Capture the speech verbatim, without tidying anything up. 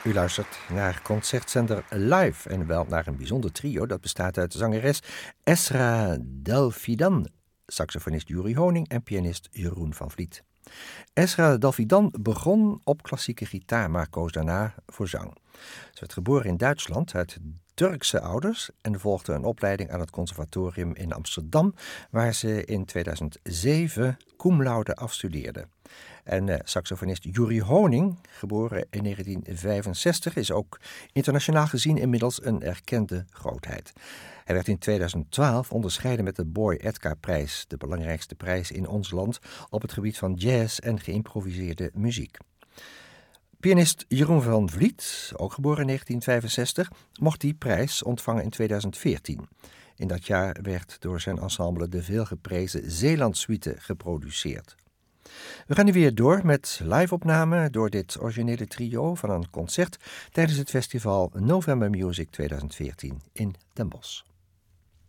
U luistert naar Concertzender Live en wel naar een bijzonder trio. Dat bestaat uit zangeres Esra Delfidan, saxofonist Juri Honing en pianist Jeroen van Vliet. Esra Delfidan begon op klassieke gitaar, maar koos daarna voor zang. Ze werd geboren in Duitsland uit Turkse ouders en volgde een opleiding aan het conservatorium in Amsterdam, waar ze in tweeduizend zeven cum laude afstudeerde. En uh, saxofonist Juri Honing, geboren in negentien vijfenzestig, is ook internationaal gezien inmiddels een erkende grootheid. Hij werd in tweeduizend twaalf onderscheiden met de Boy Edgar-prijs, de belangrijkste prijs in ons land op het gebied van jazz en geïmproviseerde muziek. Pianist Jeroen van Vliet, ook geboren in negentien vijfenzestig, mocht die prijs ontvangen in tweeduizend veertien. In dat jaar werd door zijn ensemble de veelgeprezen Zeeland-suite geproduceerd. We gaan nu weer door met live-opname door dit originele trio van een concert tijdens het festival November Music tweeduizend veertien in Den Bosch.